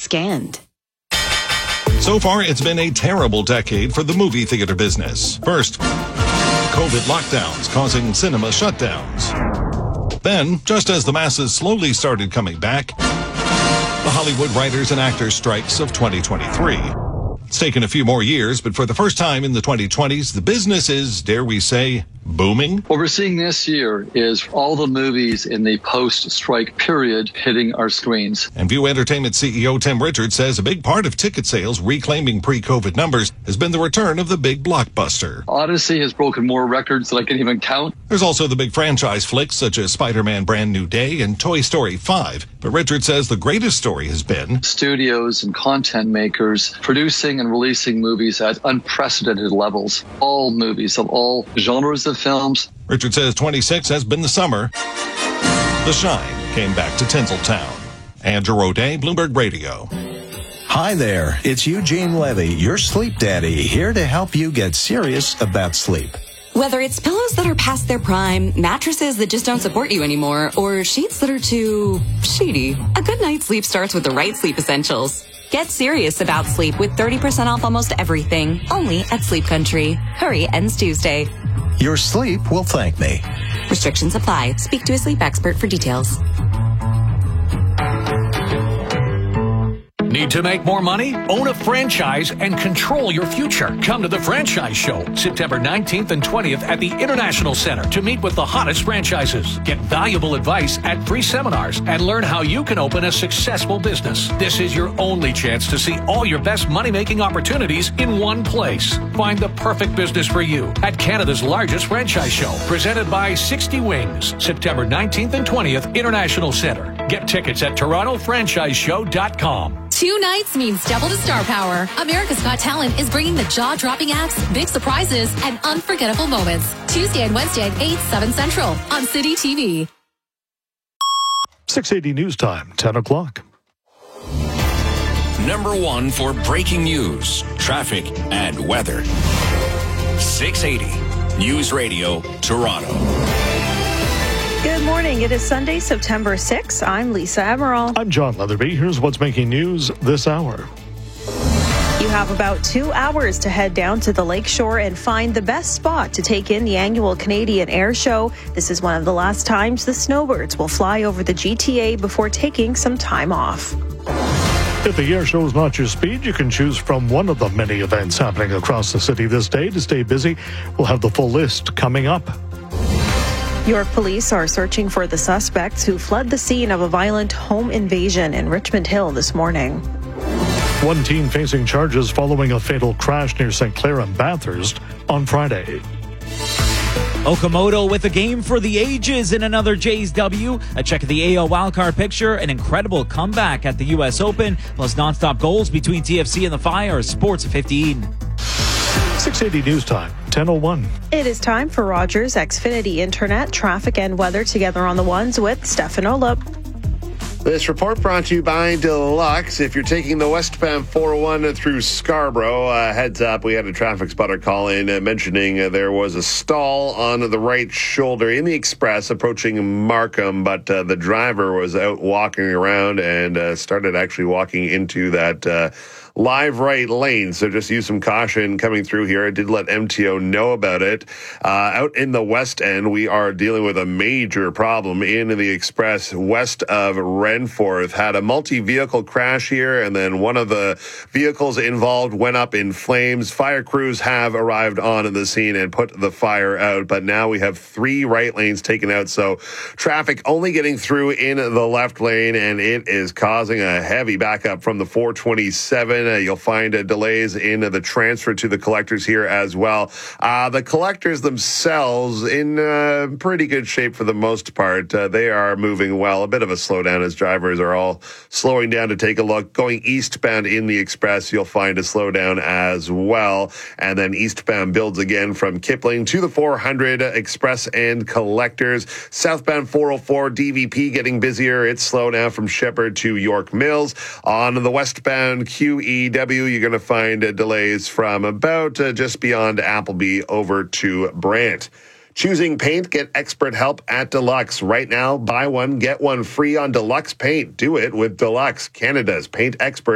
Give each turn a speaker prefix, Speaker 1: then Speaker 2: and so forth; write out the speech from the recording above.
Speaker 1: Scanned.
Speaker 2: So far, it's been a terrible decade for the movie theater business. First, COVID lockdowns causing cinema shutdowns. Then, just as the masses slowly started coming back, the Hollywood writers and actors strikes of 2023. It's taken a few more years, but for the first time in the 2020s, the business is, dare we say, booming.
Speaker 3: What we're seeing this year is all the movies in the post-strike period hitting our screens.
Speaker 2: And View Entertainment CEO Tim Richards says a big part of ticket sales reclaiming pre-COVID numbers has been the return of the big blockbuster.
Speaker 3: Odyssey has broken more records than I can even count.
Speaker 2: There's also the big franchise flicks such as Spider-Man Brand New Day and Toy Story 5. But Richards says the greatest story has been
Speaker 3: studios and content makers producing and releasing movies at unprecedented levels. All movies of all genres of films.
Speaker 2: Richard says 26 has been the summer. The shine came back to Tinseltown. Andrew O'Day, Bloomberg Radio.
Speaker 4: Hi there, it's Eugene Levy, your sleep daddy, here to help you get serious about sleep.
Speaker 1: Whether it's pillows that are past their prime, mattresses that just don't support you anymore, or sheets that are too sheety, a good night's sleep starts with the right sleep essentials. Get serious about sleep with 30% off almost everything, only at Sleep Country. Hurry, ends Tuesday.
Speaker 4: Your sleep will thank me.
Speaker 1: Restrictions apply. Speak to a sleep expert for details.
Speaker 5: Need to make more money? Own a franchise and control your future. Come to the Franchise Show, September 19th and 20th at the International Center to meet with the hottest franchises. Get valuable advice at free seminars and learn how you can open a successful business. This is your only chance to see all your best money-making opportunities in one place. Find the perfect business for you at Canada's largest franchise show, presented by 60 Wings, September 19th and 20th, International Center. Get tickets at TorontoFranchiseShow.com.
Speaker 6: 2 nights means double the star power. America's Got Talent is bringing the jaw-dropping acts, big surprises, and unforgettable moments. Tuesday and Wednesday at 8, 7 Central on City TV.
Speaker 7: 680 News Time, 10 o'clock.
Speaker 8: Number 1 for breaking news, traffic, and weather. 680 News Radio, Toronto.
Speaker 9: Good morning. It is Sunday, September 6th. I'm Lisa Emerald.
Speaker 7: I'm John Leatherby. Here's what's making news this hour.
Speaker 9: You have about 2 hours to head down to the lakeshore and find the best spot to take in the annual Canadian Air Show. This is one of the last times the snowbirds will fly over the GTA before taking some time off.
Speaker 7: If the air show is not your speed, you can choose from one of the many events happening across the city this day. To stay busy, we'll have the full list coming up.
Speaker 9: York police are searching for the suspects who fled the scene of a violent home invasion in Richmond Hill this morning.
Speaker 7: One teen facing charges following a fatal crash near St. Clair and Bathurst on Friday.
Speaker 10: Okamoto with a game for the ages in another Jays W. A check of the AL wildcard picture, an incredible comeback at the U.S. Open, plus nonstop goals between TFC and the Fire. Sports 15.
Speaker 7: 680 News Time, 10:01.
Speaker 9: It is time for Rogers Xfinity Internet, traffic and weather together on the ones with Stefan Olup.
Speaker 11: This report brought to you by Deluxe. If you're taking the westbound 401 through Scarborough, heads up, we had a traffic spotter call in mentioning there was a stall on the right shoulder in the express approaching Markham, but the driver was out walking around and started actually walking into that live right lane. So just use some caution coming through here. I did let MTO know about it. Out in the west end, we are dealing with a major problem in the express west of Renforth. Had a multi-vehicle crash here, and then one of the vehicles involved went up in flames. Fire crews have arrived on the scene and put the fire out, but now we have 3 right lanes taken out, so traffic only getting through in the left lane, and it is causing a heavy backup from the 427. You'll find delays in the transfer to the collectors here as well. The collectors themselves in pretty good shape for the most part. They are moving well. A bit of a slowdown as drivers are all slowing down to take a look. Going eastbound in the express, you'll find a slowdown as well. And then eastbound builds again from Kipling to the 400 express and collectors. Southbound 404 DVP getting busier. It's slow now from Shepherd to York Mills. On the westbound QEW, you're going to find delays from about just beyond Appleby over to Brant. Choosing paint, get expert help at Deluxe. Right now, buy one, get one free on Deluxe paint. Do it with Deluxe, Canada's paint expert.